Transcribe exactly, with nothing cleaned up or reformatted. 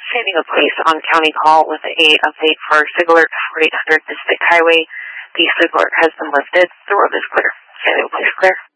Saving a police on county call with a update for SIG alert for eight hundred Pacific Highway. The SIG alert has been lifted. The road is clear. Saving police clear.